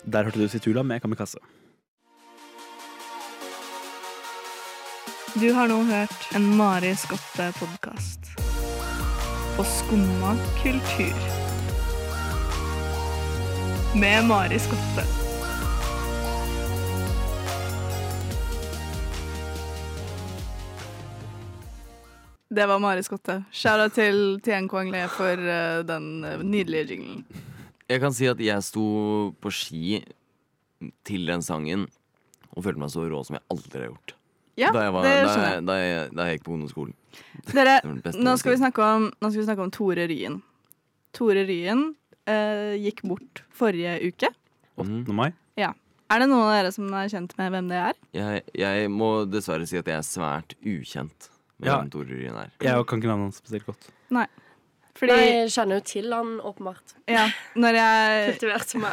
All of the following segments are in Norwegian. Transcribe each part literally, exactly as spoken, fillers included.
Der hørte du Situla med Kamikaze. Du har nå hørt en Mari Skotte-podcast på Skumma kultur. Med Mari Skotte. Det var Mari Skotte. Shoutout til Tien Kwang Le for uh, den uh, nydelige jinglen. Jeg kan si at jeg sto på ski til den sangen og følte meg så rå som jeg aldri har gjort. Ja, da, jeg var, det da, skjønner jeg. jeg, da, jeg, da jeg gikk på ungdomsskolen. Dere, Det var det beste nå jeg skal, vi kunne snakke om, nå skal vi snakke om Tore Ryen. Tore Ryen uh, gikk bort forrige uke. åttende mai. Ja. Er det noen av dere som er kjent med hvem det er? jeg, jeg må dessverre si at jeg er svært ukjent med Ja. hvem Tore Ryen er. Jeg kan ikke navnet hans spesielt godt. Nei. Fordi, Nei, jeg kjenner jo til han åpenbart. ja, når jeg Kultivert som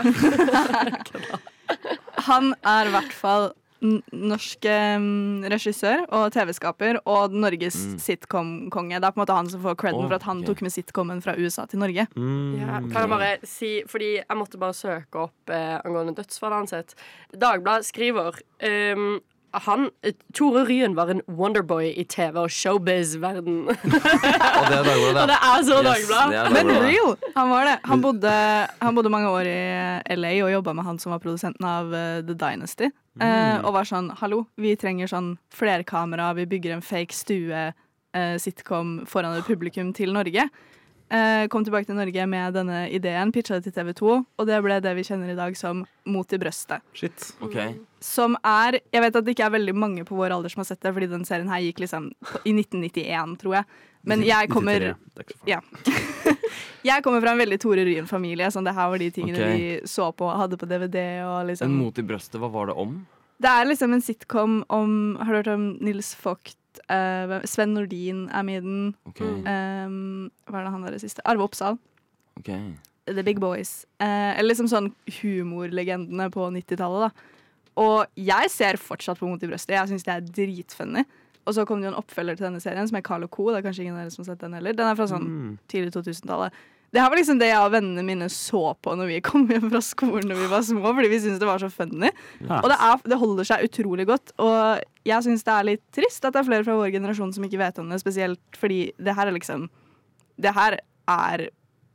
er. Han er i hvert fall n- norsk um, regissør og T V-skaper og Norges Mm. sitcom-konge. Det er på en måte han som får credden Å, for at han ok. tok med sitcomen fra U S A til Norge. Mm. Ja, kan jeg bare si, fordi jeg måtte bare søke opp eh, angående dødsfallet hans sitt. Dagbladet skriver um, han, Tore Ryen var en wonderboy i T V- og showbiz-verden. Og det er Dagbladet. Og det er så Yes, Dagbladet. det er Men Dagbladet. real! Han var det. Han bodde, han bodde mange år i L A og jobba med han som var produsenten av uh, The Dynasty. Eh, og var sånn, hallo, vi trenger sånn flerkamera, vi bygger en fake stue eh, sitcom foran et publikum til Norge. Eh, kom tilbake til Norge med denne ideen, pitcha det til T V to, og det ble det vi kjenner i dag som Mot i brøstet. Shit. Ok. Som er, jeg vet at det ikke er veldig mange på vår alder som har sett det, fordi den serien her gikk liksom på- i nitten nittien, tror jeg. Men jeg kommer, nittitre. Det er ikke så farlig. ja. Jeg kommer fra en veldig Tore Ryen-familie, sånn det her var de tingene Ok. vi så på, hadde på D V D og En liksom. Mot i brøstet, hva var det om? Det er liksom en sitcom om, har du hørt om Nils Vogt, eh, hvem- Sven Nordin er med i den, Ok, um, hva er det han der siste? Arve Oppsal, ok. The Big Boys. Eh, eller liksom sånn humorlegendene på nittitallet da. Og jeg ser fortsatt på Mot i brøstet, jeg synes det er dritfunny. Og så kom det jo en oppfølger til denne serien som er Carl og Co. Det er kanskje ingen av dere som har sett den heller. Den er fra sånn Mm. tidlig to-tusen-tallet. Det her var liksom det jeg og vennene mine så på når vi kom hjem fra skolen når vi var små, fordi vi syntes det var så funny. Ja. Og det, er, det holder seg utrolig godt. Og jeg synes det er litt trist at det er flere fra vår generasjon som ikke vet om det, spesielt fordi det her er liksom Det her er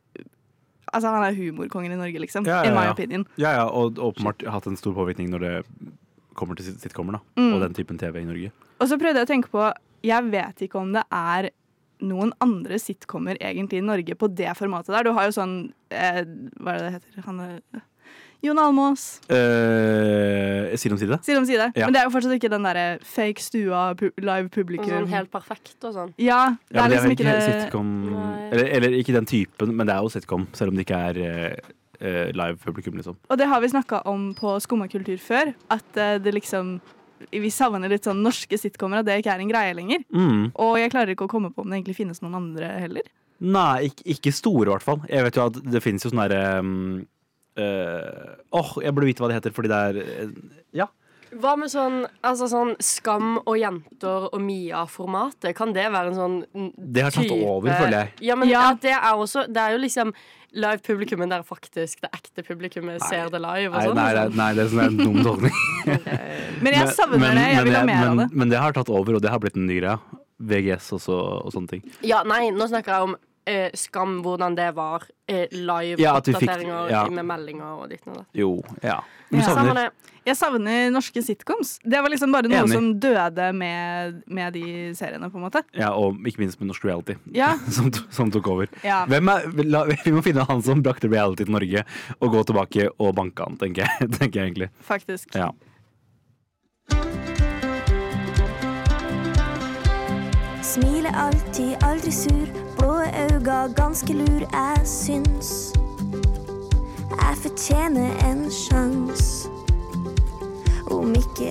Altså, han er humorkongen i Norge, liksom. Ja, ja, In my ja. opinion. Ja, ja, og åpenbart hatt en stor påvirkning når det kommer til sitt- sitcomer, da. Mm. Og den typen T V i Norge. Og så prøvde jeg å tenke på Jeg vet ikke om det er noen andre sitcomer egentlig i Norge på det formatet der. Du har jo sånn eh, Hva er det det heter? Han er Jon Almaas. Uh, side om side. Side om side. Ja. Men det er jo fortsatt ikke den derre fake stua, pu live Og publikum. sånn helt perfekt og sånn. Ja, det Ja, er men det er liksom vel ikke det sitcom Nei. eller, eller ikke den typen, men det er jo sitcom, selv om det ikke er eh, eh, live publikum, liksom. Og det har vi snakka om på Skumma kultur før, at eh, det liksom vi savner litt sånn norske sitcomer, at det ikke er en greie lenger. Mm. Og jeg klarer ikke å komme på om det egentlig finnes noen andre heller. Nei, ikke, ikke store i hvert fall. Jeg vet jo at det finnes jo sånne derre um, øh, Åh, jeg burde vite hva det heter, fordi det er eh, Ja. Hva med sånn, altså sånn Skam og Jenter og Mia-formatet? Kan det være en sånn mm, Det har tatt type- over, føler jeg. Ja, men Ja. ja, det er også Det er jo liksom live-publikummet der faktisk det ekte publikummet ser det live. Og Nei, sånn, nei, nei, liksom. nei, det er sånn en dum tolkning. Men jeg savner Men- det. Jeg men vil ha jeg- mer av men, det. Men det har tatt over, og det har blitt en ny greie. V G S også, og sånne ting. Ja, nei, nå snakker jeg om eh, Skam, hvordan det var eh, Ja, at du fikk- live-oppdateringer ja. med meldinger og ditt og datt. Jo, ja. Du Ja. Savner savner det. Jeg savner norske sitcoms. Det var liksom bare noe Enig. som døde med, med de seriene, på en måte. Ja, og ikke minst med norsk reality, Ja, som, to- som tok over. ja. Hvem er, la, vi må finne han som brakte reality til Norge, og gå tilbake og banke han, tenker jeg, tenker jeg egentlig. faktisk. Ja. Smiler alltid, aldri sur. Blå øyne, ganske lur. Jeg syns jeg fortjener en sjans. Om ikke